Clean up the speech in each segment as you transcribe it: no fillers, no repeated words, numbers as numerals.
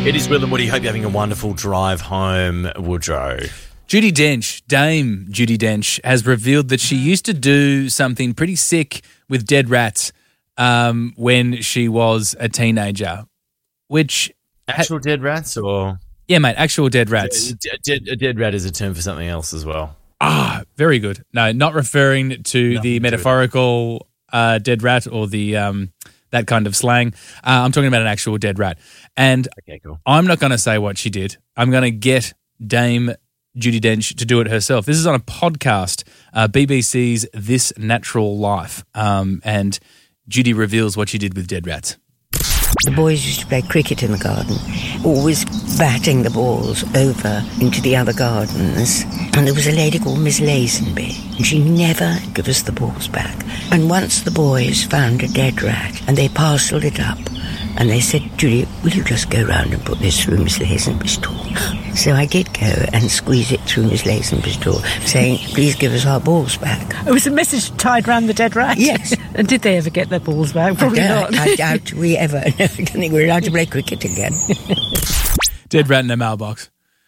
It is Will and Woody. Hope you're having a wonderful drive home, Woodrow. Judi Dench, Dame Judi Dench, has revealed that she used to do something pretty sick with dead rats when she was a teenager. Which Actual dead rats or? Yeah, mate, actual dead rats. A dead rat is a term for something else as well. Ah, very good. No, not referring to the metaphorical dead rat or the that kind of slang. I'm talking about an actual dead rat. And okay, cool. I'm not going to say what she did. I'm going to get Dame Judi Dench to do it herself. This is on a podcast, BBC's This Natural Life, and Judi reveals what she did with dead rats. The boys used to play cricket in the garden, always batting the balls over into the other gardens. And there was a lady called Miss Lazenby, and she never gave us the balls back. And once the boys found a dead rat, and they parcelled it up, and they said, Judy, will you just go round and put this through Miss Lazenby's door? So I did go and squeeze it through Miss Lazenby's door, saying, please give us our balls back. It was a message tied round the dead rat? Yes. And did they ever get their balls back? Probably not. I doubt we ever think we're allowed to play cricket again. Dead rat in a mailbox.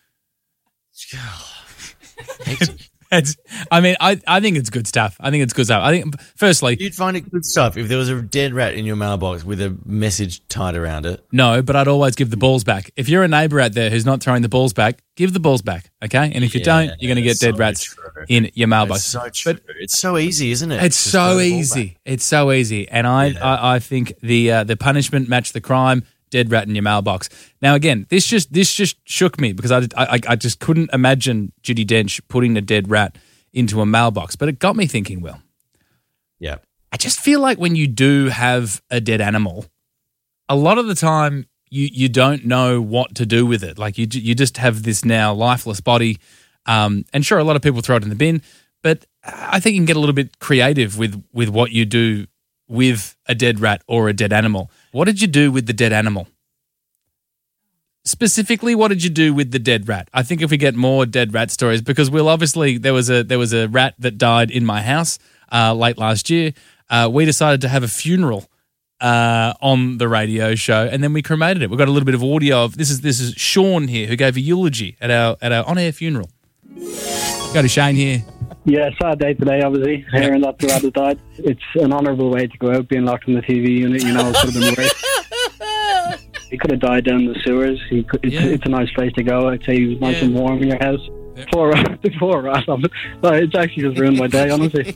I think it's good stuff. I think, firstly... You'd find it good stuff if there was a dead rat in your mailbox with a message tied around it. No, but I'd always give the balls back. If you're a neighbour out there who's not throwing the balls back, give the balls back, okay? And if you don't, you're going to get dead rats in your mailbox. That's so true. But it's so easy, isn't it? It's so easy. It's so easy. And I think the punishment matched the crime. Dead rat in your mailbox. Now, again, this just shook me because I just couldn't imagine Judi Dench putting a dead rat into a mailbox. But it got me thinking, Will. Yeah. I just feel like when you do have a dead animal, a lot of the time you don't know what to do with it. Like you just have this now lifeless body. And sure, a lot of people throw it in the bin, but I think you can get a little bit creative with what you do with a dead rat or a dead animal. What did you do with the dead animal? Specifically, what did you do with the dead rat? I think if we get more dead rat stories, because Will, obviously there was a rat that died in my house late last year. We decided to have a funeral on the radio show, and then we cremated it. We've got a little bit of audio of this is Sean here who gave a eulogy at our on-air funeral. Go to Shane here. Yeah, sad day today, obviously, hearing that the rat has died. It's an honourable way to go out, being locked in the TV unit, it could have been worse. He could have died down in the sewers. It's a nice place to go. I'd say he was nice and warm in your house. Poor rat. It's actually just ruined my day, honestly.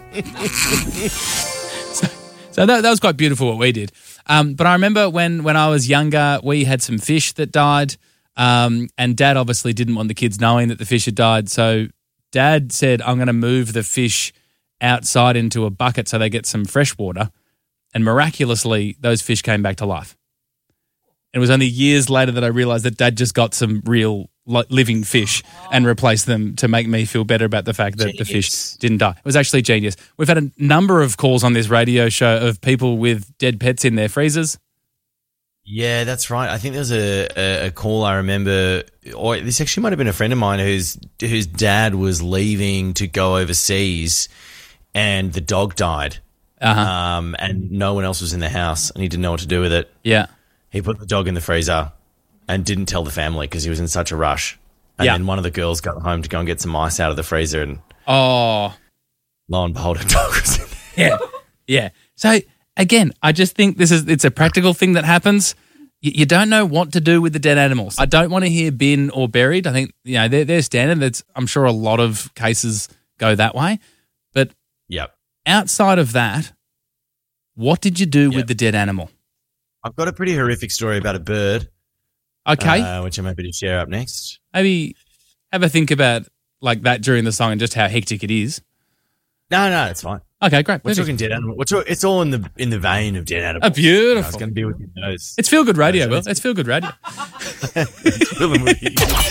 So that was quite beautiful what we did. But I remember when I was younger, we had some fish that died, and Dad obviously didn't want the kids knowing that the fish had died, so Dad said, I'm going to move the fish outside into a bucket so they get some fresh water. And miraculously, those fish came back to life. It was only years later that I realised that Dad just got some real living fish and replaced them to make me feel better about the fact that the fish didn't die. It was actually genius. We've had a number of calls on this radio show of people with dead pets in their freezers. Yeah, that's right. I think there was a call I remember, or this actually might have been a friend of mine whose dad was leaving to go overseas and the dog died. And no one else was in the house and he didn't know what to do with it. Yeah. He put the dog in the freezer and didn't tell the family because he was in such a rush. And then one of the girls got home to go and get some ice out of the freezer and lo and behold, a dog was in there. Yeah. So again, I just think it's a practical thing that happens. You don't know what to do with the dead animals. I don't want to hear bin or buried. I think they're standard. I'm sure a lot of cases go that way. But outside of that, what did you do with the dead animal? I've got a pretty horrific story about a bird. Okay. Which I'm happy to share up next. Maybe have a think about like that during the song and just how hectic it is. No, it's fine. Okay, great. We're talking dead animal. It's all in the vein of dead animals. Oh, beautiful. It's going to be with your nose. It's feel good radio, Will. It's feel good radio. Drive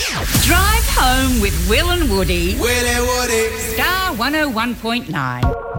home with Will and Woody. Will and Woody. Star 101.9.